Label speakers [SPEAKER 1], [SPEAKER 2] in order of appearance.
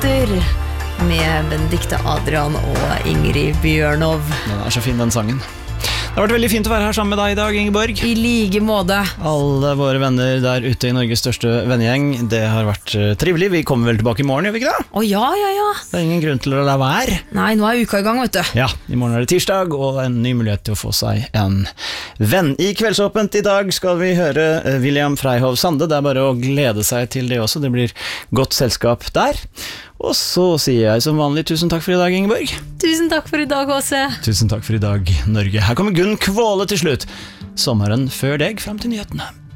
[SPEAKER 1] Vinter med Benedikte Adrian og Ingrid Bjørnov.
[SPEAKER 2] Den så fin, den sangen. Det har vært veldig fint å være her sammen med deg i dag, Ingeborg.
[SPEAKER 1] I like måte.
[SPEAKER 2] Alle våre venner der ute i Norges største vennegjeng. Det har vært trivelig. Vi kommer vel tilbake i morgen, gjør vi ikke det?
[SPEAKER 1] Ja.
[SPEAKER 2] Det ingen grunn til å la være.
[SPEAKER 1] Nei, nå uka i gang, vet du.
[SPEAKER 2] Ja, i morgen det tirsdag, og en ny mulighet til å få seg en venn. I Kveldsåpent i dag skal vi høre William Freyhoff Sande. Det bare å glede seg til det også. Det blir godt selskap der. Og så sier jeg som vanlig tusen takk for i dag, Ingeborg.
[SPEAKER 1] Tusen takk for i dag, Åse.
[SPEAKER 2] Tusen takk for i dag, Norge. Her kommer Gunn Kvåle til slutt. Sommeren før deg, frem til nyhetene.